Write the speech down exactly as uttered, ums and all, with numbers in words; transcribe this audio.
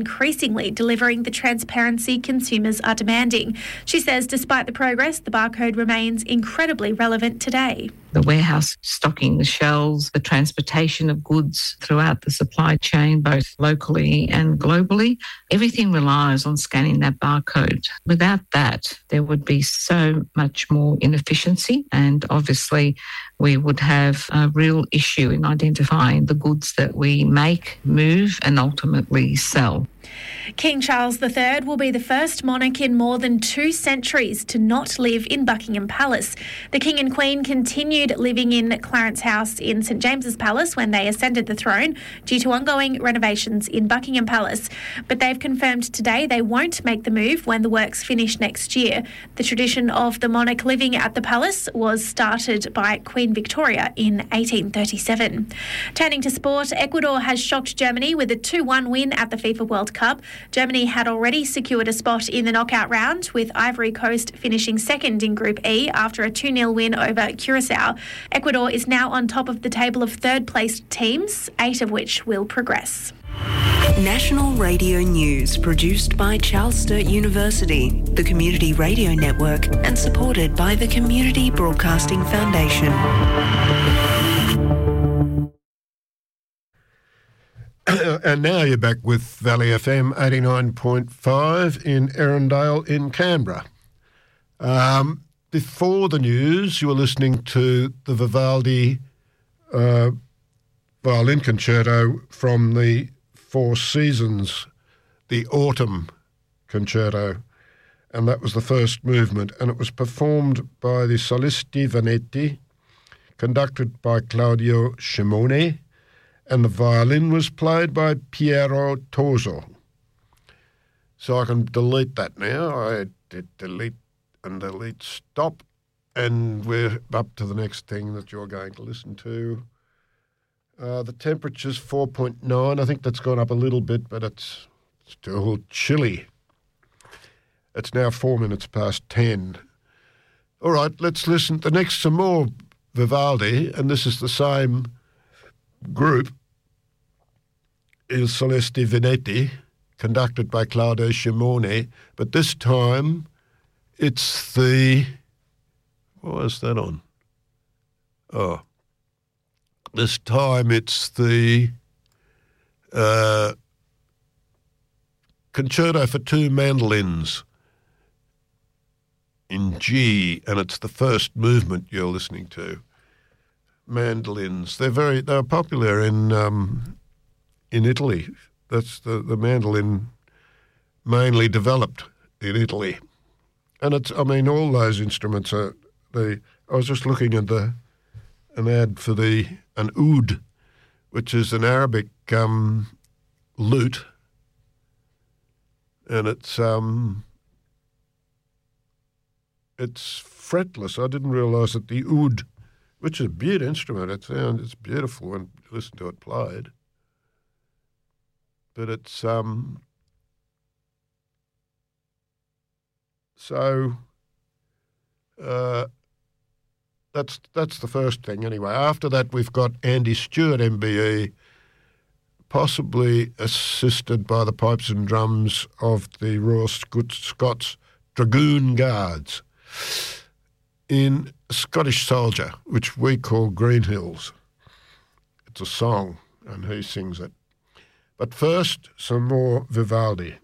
increasingly delivering the transparency consumers are demanding. She says despite the progress, the barcode remains incredibly relevant today. The warehouse stocking the shelves, the transportation of goods throughout the supply chain, both locally and globally, everything relies on scanning that barcode. Without that, there would be so much more inefficiency, and obviously we would have a real issue in identifying the goods that we make, move and ultimately sell. King Charles the Third will be the first monarch in more than two centuries to not live in Buckingham Palace. The King and Queen continued living in Clarence House in St James's Palace when they ascended the throne due to ongoing renovations in Buckingham Palace. But they've confirmed today they won't make the move when the works finish next year. The tradition of the monarch living at the palace was started by Queen Victoria in eighteen thirty-seven. Turning to sport, Ecuador has shocked Germany with a two one win at the FIFA World Cup. Germany had already secured a spot in the knockout round, with Ivory Coast finishing second in Group E after a two nil win over Curacao. Ecuador is now on top of the table of third-placed teams, eight of which will progress. National Radio News, produced by Charles Sturt University, the Community Radio Network, and supported by the Community Broadcasting Foundation. And now you're back with Valley F M eighty-nine point five in Erindale in Canberra. Um, before the news, you were listening to the Vivaldi uh, violin concerto from the Four Seasons, the Autumn Concerto, and that was the first movement, and it was performed by the Solisti Venetti, conducted by Claudio Scimone, and the violin was played by Piero Toso. So I can delete that now. I did delete and delete stop, and we're up to the next thing that you're going to listen to. Uh, the temperature's four point nine. I think that's gone up a little bit, but it's still chilly. It's now four minutes past ten. All right, let's listen. The next some more Vivaldi, and this is the same group, is Solisti Venetti, conducted by Claudio Scimone, but this time it's the... What was that on? Oh. This time it's the uh, Concerto for Two Mandolins in G, and it's the first movement you're listening to. Mandolins. They're very, they're popular in um, in Italy. That's the, the mandolin mainly developed in Italy. And it's, I mean, all those instruments are, the, I was just looking at the, an ad for the, an oud, which is an Arabic um, lute, and it's, um, it's fretless. I didn't realise that the oud, which is a beautiful instrument, it sounds, it's beautiful when you listen to it played. But it's, um, so, uh, that's, that's the first thing anyway. After that, we've got Andy Stewart, M B E, possibly assisted by the pipes and drums of the Royal Scots Dragoon Guards, in Scottish Soldier, which we call Green Hills. It's a song, and he sings it. But first, some more Vivaldi.